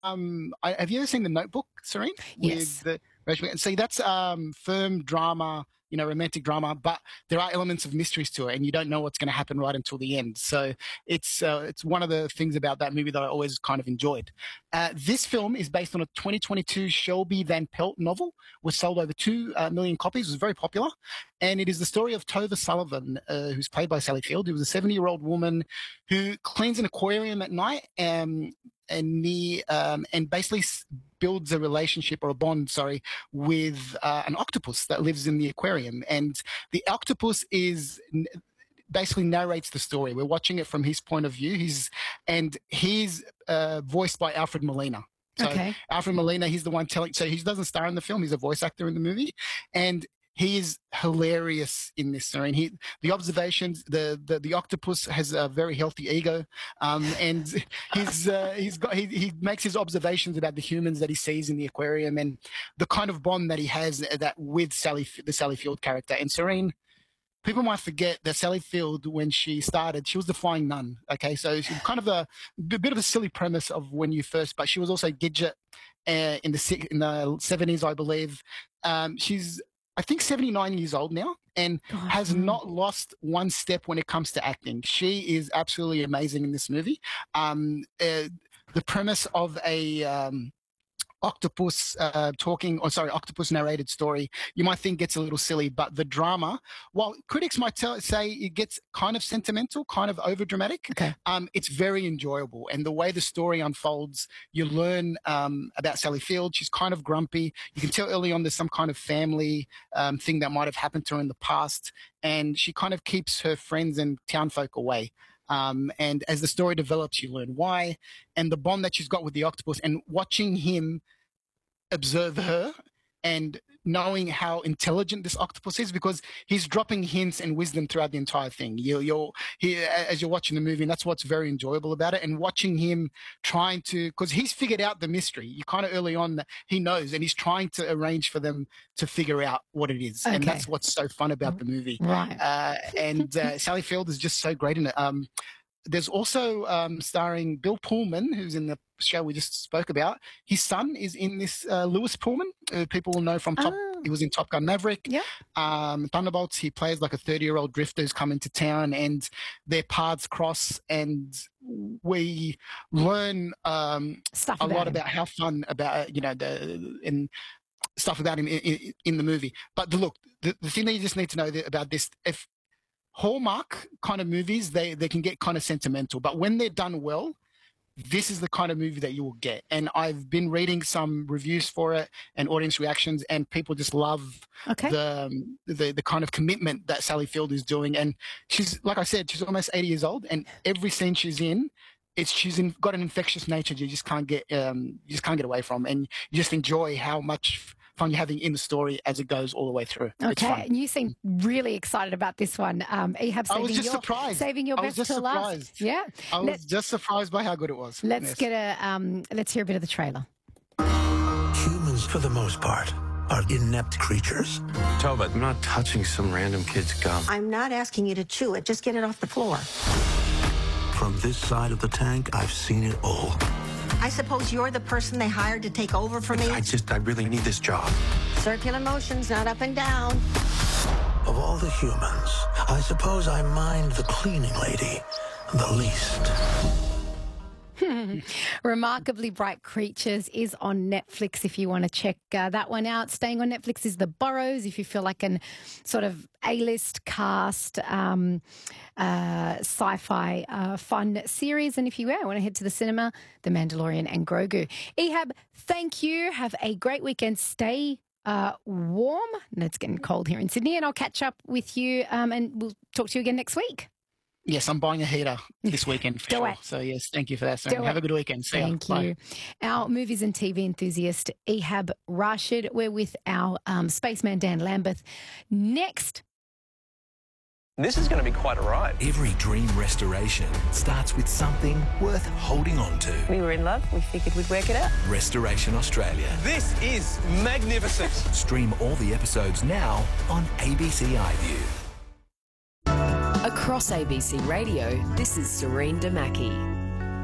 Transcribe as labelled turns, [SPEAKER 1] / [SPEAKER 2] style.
[SPEAKER 1] have you ever seen The Notebook, Serene?
[SPEAKER 2] Yes.
[SPEAKER 1] With the see, that's firm drama, romantic drama, but there are elements of mysteries to it, and you don't know what's going to happen right until the end. So it's one of the things about that movie that I always kind of enjoyed. This film is based on a 2022 Shelby Van Pelt novel, was sold over 2 million copies, was very popular, and it is the story of Tova Sullivan, who's played by Sally Field, who was a 70-year-old woman who cleans an aquarium at night, and basically builds a relationship or a bond, with an octopus that lives in the aquarium. And the octopus basically narrates the story. We're watching it from his point of view. He's voiced by Alfred Molina. So
[SPEAKER 2] Okay.
[SPEAKER 1] Alfred Molina, he's the one telling. So he doesn't star in the film. He's a voice actor in the movie, and he is hilarious in this scene. The observations, the octopus has a very healthy ego, and he makes his observations about the humans that he sees in the aquarium and the kind of bond that he has that with the Sally Field character. And Serene, people might forget that Sally Field, when she started, she was the flying nun. Okay, so she's kind of a bit of a silly premise of when you first, but she was also Gidget in the 70s, I believe. She's, I think, 79 years old now and has not lost one step when it comes to acting. She is absolutely amazing in this movie. The premise of a octopus narrated story, you might think gets a little silly, but the drama, while critics might say it gets kind of sentimental, kind of over dramatic, it's very enjoyable. And the way the story unfolds, you learn about Sally Field. She's kind of grumpy. You can tell early on there's some kind of family thing that might have happened to her in the past, and she kind of keeps her friends and townfolk away. And as the story develops, you learn why, and the bond that she's got with the octopus, and watching him observe her and knowing how intelligent this octopus is, because he's dropping hints and wisdom throughout the entire thing. As you're watching the movie, and that's what's very enjoyable about it. And watching him trying to, because he's figured out the mystery. You kind of early on that he knows, and he's trying to arrange for them to figure out what it is. And that's what's so fun about the movie.
[SPEAKER 2] Right.
[SPEAKER 1] And Sally Field is just so great in it. There's also starring Bill Pullman, who's in the show we just spoke about. His son is in this, Lewis Pullman, people will know from he was in Top Gun Maverick.
[SPEAKER 2] Yeah.
[SPEAKER 1] Thunderbolts, he plays like a 30-year-old drifter who's come into town, and their paths cross, and we learn a lot about how fun about, and stuff about him in the movie. But the thing that you just need to know about this, if Hallmark kind of movies, they can get kind of sentimental, but when they're done well, this is the kind of movie that you will get. And I've been reading some reviews for it and audience reactions, and people just love the kind of commitment that Sally Field is doing. And she's, like I said, she's almost 80 years old, and every scene she's in, got an infectious nature you just can't get away from, and you just enjoy how much fun you're having in the story as it goes all the way through.
[SPEAKER 2] Okay, and you seem really excited about this one. Ehab, saving your best till last. Yeah,
[SPEAKER 1] I was just surprised by how good it was.
[SPEAKER 2] Let's hear a bit of the trailer.
[SPEAKER 3] Humans, for the most part, are inept creatures.
[SPEAKER 4] Tova, I'm not touching some random kid's gum.
[SPEAKER 5] I'm not asking you to chew it. Just get it off the floor.
[SPEAKER 3] From this side of the tank, I've seen it all.
[SPEAKER 5] I suppose you're the person they hired to take over for me?
[SPEAKER 4] I really need this job.
[SPEAKER 5] Circular motions, not up and down.
[SPEAKER 3] Of all the humans, I suppose I mind the cleaning lady the least.
[SPEAKER 2] Remarkably Bright Creatures is on Netflix if you want to check that one out. Staying on Netflix is The Burrows, if you feel like an sort of A-list cast sci-fi fun series. And if you want to head to the cinema, The Mandalorian and Grogu. Ehab, thank you. Have a great weekend. Stay warm. It's getting cold here in Sydney, and I'll catch up with you and we'll talk to you again next week.
[SPEAKER 1] Yes, I'm buying a heater this weekend for sure. So, yes, thank you for that. So have a good weekend. See
[SPEAKER 2] thank you. Bye. Our movies and TV enthusiast, Ehab Rashid. We're with our spaceman, Dan Lambeth. Next.
[SPEAKER 6] This is going to be quite a ride.
[SPEAKER 7] Every dream restoration starts with something worth holding on to.
[SPEAKER 8] We were in love. We figured we'd work it out.
[SPEAKER 7] Restoration Australia.
[SPEAKER 6] This is magnificent.
[SPEAKER 7] Stream all the episodes now on ABC iView.
[SPEAKER 9] Across ABC Radio, this is Serene Damaki.